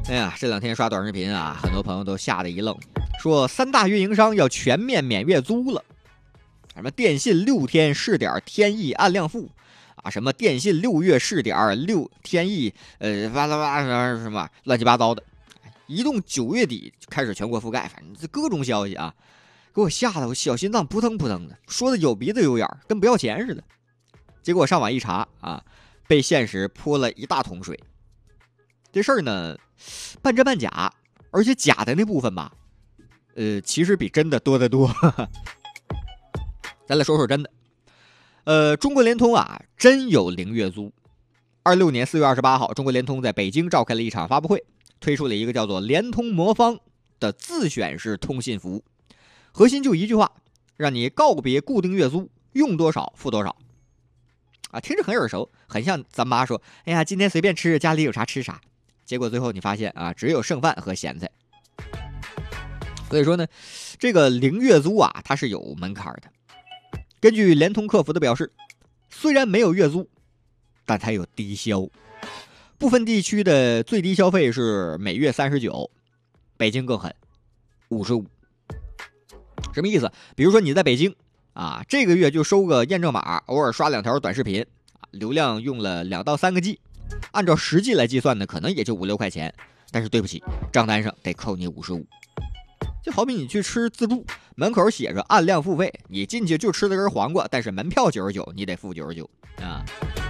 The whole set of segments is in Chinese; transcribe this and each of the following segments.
哎呀，这两天刷短视频啊，很多朋友都吓得一愣，说3大运营商要全面免月租了。什么电信6天试点天翼按量付啊，什么电信6月试点6天翼哇啦哇什么乱七八糟的。移动9月底开始全国覆盖，反正这各种消息啊，给我吓得我小心脏扑腾扑腾的，说的有鼻子有眼儿，跟不要钱似的。结果上网一查啊，被现实泼了一大桶水。这事儿呢，半真半假，而且假的那部分吧，其实比真的多得多。咱来说说真的，中国联通啊，真有0月租。26年4月28号，中国联通在北京召开了一场发布会，推出了一个叫做联通魔方的自选式通信服务，核心就一句话，让你告别固定月租，用多少付多少。啊，听着很耳熟，很像咱妈说，哎呀，今天随便吃，家里有啥吃啥。结果最后你发现啊，只有剩饭和咸菜。所以说呢，这个0月租啊，它是有门槛的。根据联通客服的表示，虽然没有月租，但它有低消。部分地区的最低消费是每月39，北京更狠，55。什么意思？比如说你在北京啊，这个月就收个验证码，偶尔刷2条短视频，流量用了2到3个 G， 按照实际来计算呢，可能也就5、6块钱。但是对不起，账单上得扣你55。就好比你去吃自助，门口写着按量付费，你进去就吃了根黄瓜，但是门票99，你得付99啊。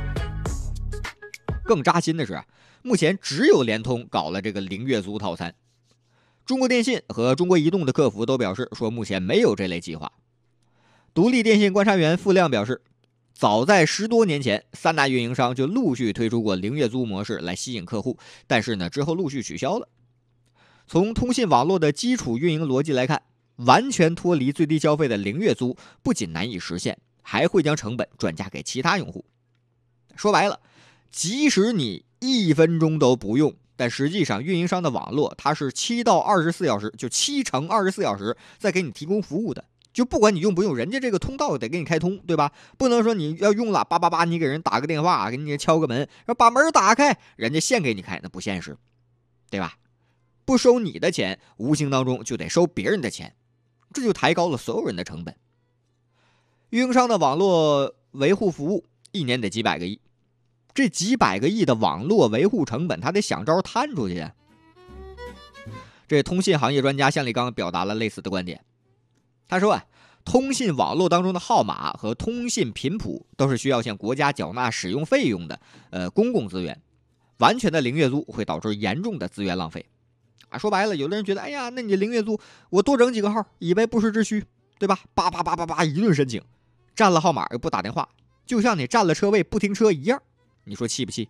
更扎心的是，目前只有联通搞了这个0月租套餐，中国电信和中国移动的客服都表示说目前没有这类计划。独立电信观察员付亮表示，早在10多年前，3大运营商就陆续推出过0月租模式来吸引客户，但是呢之后陆续取消了。从通信网络的基础运营逻辑来看，完全脱离最低消费的0月租不仅难以实现，还会将成本转嫁给其他用户。说白了，即使你1分钟都不用，但实际上运营商的网络它是7到24小时，就7乘24小时在给你提供服务的。就不管你用不用，人家这个通道得给你开通，对吧？不能说你要用了888，你给人打个电话，给你敲个门，然后把门打开，人家现给你开，那不现实，对吧？不收你的钱，无形当中就得收别人的钱，这就抬高了所有人的成本。运营商的网络维护服务1年得几百个亿，这几百个亿的网络维护成本，他得想招摊出去啊。这通信行业专家向立刚表达了类似的观点。他说啊，通信网络当中的号码和通信频谱都是需要向国家缴纳使用费用的公共资源，完全的0月租会导致严重的资源浪费。啊，说白了，有的人觉得，哎呀，那你0月租，我多整几个号，以为不时之需，对吧？叭叭叭叭叭一顿申请，占了号码又不打电话，就像你占了车位不停车一样，你说气不气？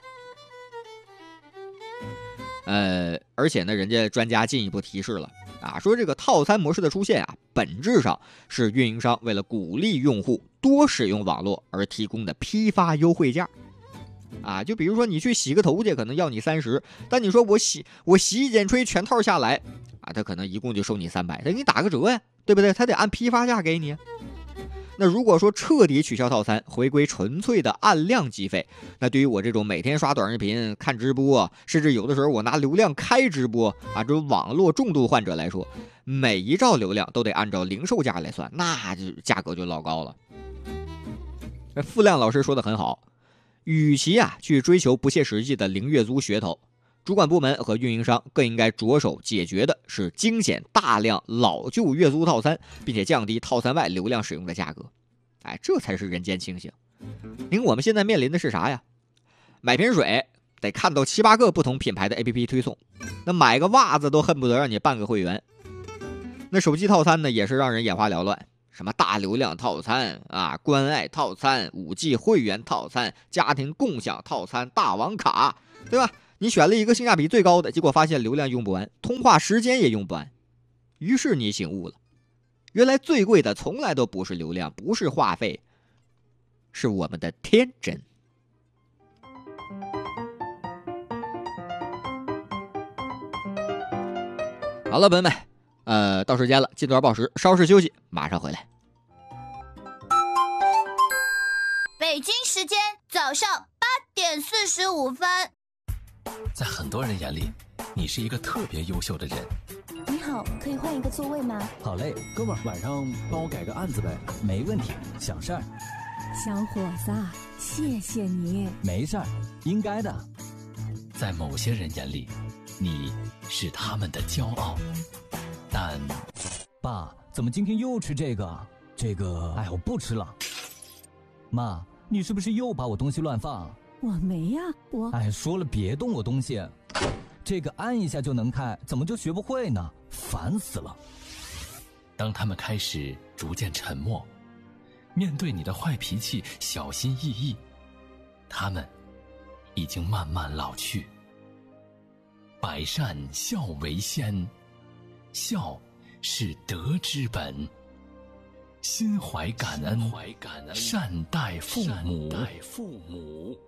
而且呢，人家专家进一步提示了啊，说这个套餐模式的出现啊，本质上是运营商为了鼓励用户多使用网络而提供的批发优惠价。啊，就比如说你去洗个头去，可能要你30，但你说我洗衣剪吹全套下来啊，他可能一共就收你300，他给你打个折呀，对不对？他得按批发价给你。那如果说彻底取消套餐，回归纯粹的按量计费，那对于我这种每天刷短视频、看直播，甚至有的时候我拿流量开直播啊，这种网络重度患者来说，每一兆流量都得按照零售价来算，那就价格就老高了。付亮老师说的很好，与其去追求不切实际的0月租噱头，主管部门和运营商更应该着手解决的是精简大量老旧月租套餐，并且降低套餐外流量使用的价格。哎，这才是人间清醒。您我们现在面临的是啥呀？买瓶水得看到7、8个不同品牌的 APP 推送，那买个袜子都恨不得让你办个会员。那手机套餐呢，也是让人眼花缭乱。什么大流量套餐啊，关爱套餐、5G 会员套餐、家庭共享套餐、大网卡，对吧？你选了一个性价比最高的，结果发现流量用不完，通话时间也用不完。于是你醒悟了，原来最贵的从来都不是流量，不是话费，是我们的天真。好了，朋友们，到时间了，进段报时，稍事休息，马上回来。 北京时间早上8点45分。 在很多人眼里， 你是一个特别优秀的人。 你好，可以换一个座位吗？ 好嘞，哥们儿，晚上帮我改个案子呗。没问题，小事儿。 小伙子，谢谢你。 没事儿，应该的。 在某些人眼里，你是他们的骄傲，但…… 爸，怎么今天又吃这个？哎，我不吃了。妈，你是不是又把我东西乱放？ 我没呀， 哎，说了别动我东西。这个按一下就能开，怎么就学不会呢？烦死了。 当他们开始逐渐沉默，面对你的坏脾气小心翼翼，他们已经慢慢老去。百善孝为先，孝是德之本。心怀感恩，善待父母。